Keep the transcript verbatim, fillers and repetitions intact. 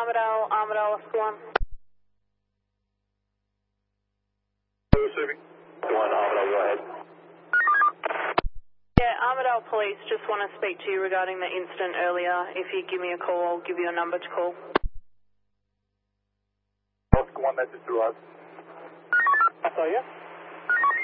Armadale, Armadale, Oscar one. Receiving. One, Armadale, go ahead. Yeah, Armadale Police just want to speak to you regarding the incident earlier. If you give me a call, I'll give you a number to call. Oscar one, message to us. I saw you.